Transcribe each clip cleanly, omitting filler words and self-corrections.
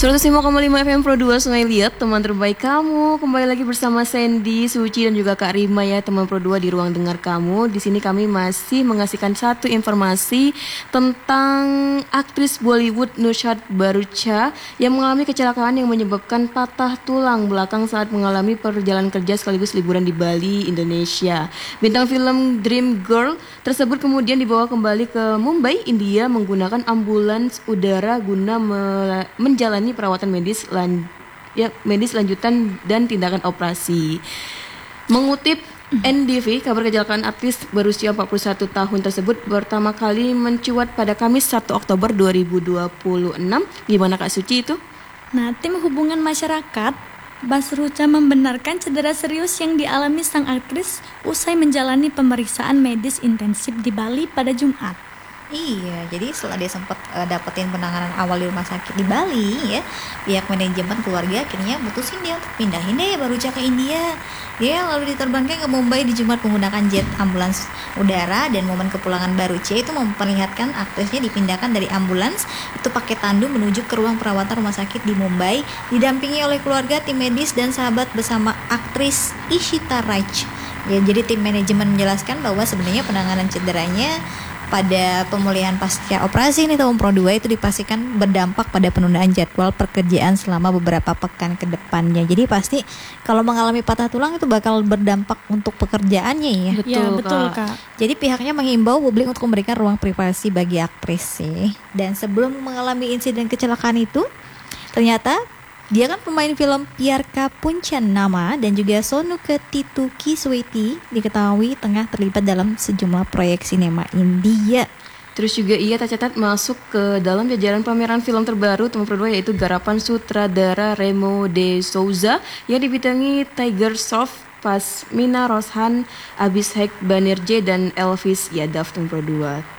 105,5 FM Pro 2 Sungai Liat, teman terbaik kamu. Kembali lagi bersama Sandy, Suci dan juga Kak Rima ya, teman Pro 2 di ruang dengar kamu. Di sini kami masih mengasihkan satu informasi tentang aktris Bollywood Nushat Bharucha yang mengalami kecelakaan yang menyebabkan patah tulang belakang saat mengalami perjalanan kerja sekaligus liburan di Bali, Indonesia. Bintang film Dream Girl tersebut kemudian dibawa kembali ke Mumbai, India menggunakan ambulans udara guna menjalani perawatan medis lanjutan dan tindakan operasi. Mengutip NDV, kabar kecelakaan artis berusia 41 tahun tersebut pertama kali mencuat pada Kamis 1 Oktober 2026. Gimana Kak Suci itu? Nah, tim hubungan masyarakat Bharucha membenarkan cedera serius yang dialami sang aktris usai menjalani pemeriksaan medis intensif di Bali pada Jumat. Iya, jadi setelah dia sempat dapetin penanganan awal di rumah sakit di Bali ya, pihak manajemen keluarga akhirnya mutusin dia untuk pindahin deh Bharucha ke India. Dia lalu diterbangkan ke Mumbai di Jumat menggunakan jet ambulans udara, dan momen kepulangan Bharucha itu memperlihatkan aktrisnya dipindahkan dari ambulans itu pakai tandu menuju ke ruang perawatan rumah sakit di Mumbai, didampingi oleh keluarga, tim medis dan sahabat bersama aktris Ishita Raj. Ya, jadi tim manajemen menjelaskan bahwa sebenarnya penanganan cederanya pada pemulihan pasca operasi ini tahun Pro 2 itu dipastikan berdampak pada penundaan jadwal pekerjaan selama beberapa pekan ke depannya. Jadi pasti kalau mengalami patah tulang itu bakal berdampak untuk pekerjaannya ya. Betul, Kak. Jadi pihaknya menghimbau publik untuk memberikan ruang privasi bagi aktris sih. Dan sebelum mengalami insiden kecelakaan itu, ternyata dia kan pemain film Pyar Ka Ponchan Nama dan juga Sonu Ketitu Kisweti diketahui tengah terlibat dalam sejumlah proyek sinema India. Terus juga ia tercatat masuk ke dalam jajaran pameran film terbaru teman Pro 2, yaitu garapan sutradara Remo de Souza yang dibintangi Tiger Shroff, Pasmina Roshan, Abhishek Banerjee dan Elvis Yadav teman Pro 2.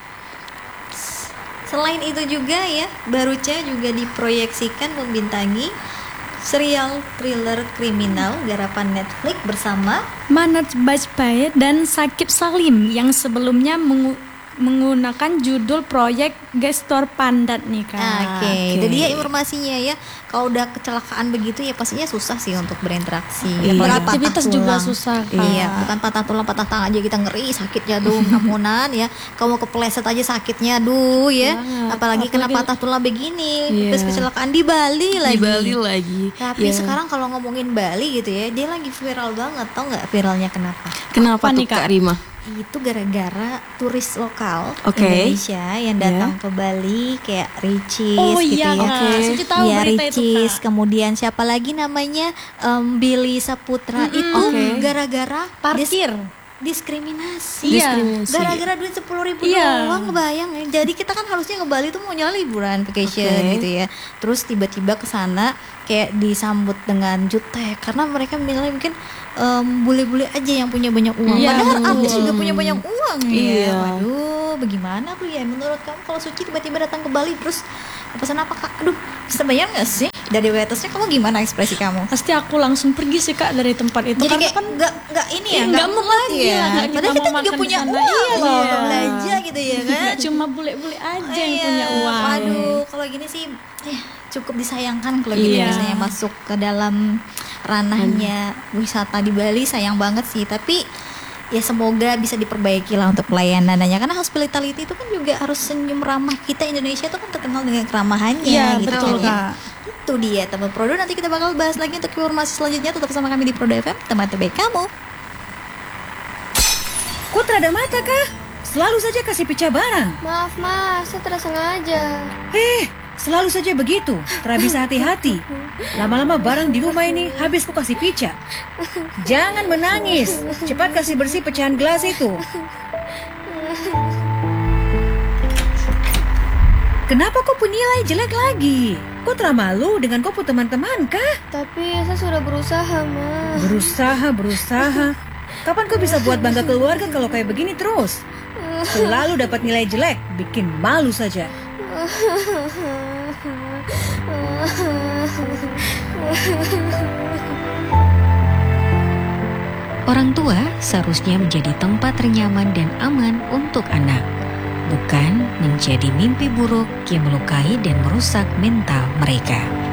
Selain itu juga ya, Bharucha juga diproyeksikan membintangi serial thriller kriminal garapan Netflix bersama Manoj Bajpayee dan Shakib Salim yang sebelumnya menggunakan judul proyek Gestor Pandat nih Kak. Oke, itu dia informasinya ya. Kalau udah kecelakaan begitu ya pastinya susah sih untuk berinteraksi. Beraktivitas juga susah Kak. Iya, bukan patah tulang, patah tangan aja kita ngeri sakitnya tuh ampunan ya. Kamu kepleset aja sakitnya aduh ya. Apalagi kena patah tulang begini. Terus kecelakaan di Bali lagi. Tapi sekarang kalau ngomongin Bali gitu ya, dia lagi viral banget. Tau nggak viralnya kenapa? Kenapa tuh Kak Rima? Itu gara-gara turis lokal Indonesia yang datang ke Bali kayak Ricis gitu ya. Ricis, kemudian siapa lagi namanya Billy Saputra itu gara-gara parkir. Diskriminasi. Gara-gara duit 10.000 doang, kebayang ya. Jadi kita kan harusnya ke Bali tuh mau liburan vacation gitu ya. Terus tiba-tiba ke sana kayak disambut dengan jutek karena mereka menilai mungkin bule-bule aja yang punya banyak uang. Padahal artis juga punya banyak uang ya. Waduh, bagaimana tuh ya menurut kamu kalau Suci tiba-tiba datang ke Bali terus pesan apa Kak? Aduh, bisa bayar nggak sih? Dari waitersnya kamu gimana ekspresi kamu? Pasti aku langsung pergi sih Kak dari tempat itu. Jadi karena kayak kan nggak ini ya, nggak mau lagi ya. Padahal kita juga punya uang loh, belanja gitu ya kan? Cuma bule-bule aja yang punya uang. Waduh, kalau gini sih cukup disayangkan kalau gitu misalnya masuk ke dalam ranahnya wisata di Bali, sayang banget sih. Tapi ya semoga bisa diperbaiki lah untuk pelayanannya, karena hospitality itu kan juga harus senyum ramah. Kita Indonesia tuh kan terkenal dengan keramahannya. Iya gitu betul kan, Kak. Itu dia teman Prodo. Nanti kita bakal bahas lagi untuk informasi selanjutnya. Tetap bersama kami di Prodo FM, teman terbaik kamu. Kok terada mata kah? Selalu saja kasih pecah barang. Maaf mas, saya tidak sengaja. Selalu saja begitu. Tidak bisa hati-hati. Lama-lama barang di rumah ini habis ku kasih pica. Jangan menangis. Cepat kasih bersih pecahan gelas itu. Kenapa kau punya nilai jelek lagi? Kau terlalu malu dengan kau teman-teman kah? Tapi saya sudah berusaha mas. Berusaha. Kapan kau bisa buat bangga keluarga kalau kayak begini terus? Selalu dapat nilai jelek, bikin malu saja. Orang tua seharusnya menjadi tempat ternyaman dan aman untuk anak, bukan menjadi mimpi buruk yang melukai dan merusak mental mereka.